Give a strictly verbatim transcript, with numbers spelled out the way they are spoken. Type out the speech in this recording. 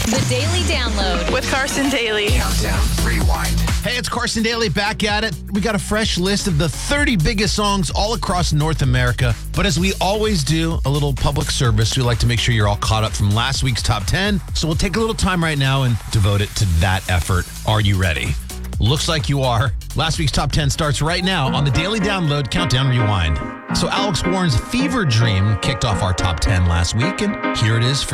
The Daily Download with Carson Daly. Countdown Rewind. Hey, it's Carson Daly back at it. We got a fresh list of the thirty biggest songs all across North America. But as we always do, a little public service. We like to make sure you're all caught up from last week's top ten. So we'll take a little time right now and devote it to that effort. Are you ready? Looks like you are. Last week's top ten starts right now on the Daily Download Countdown Rewind. So Alex Warren's Fever Dream kicked off our top ten last week, and here it is for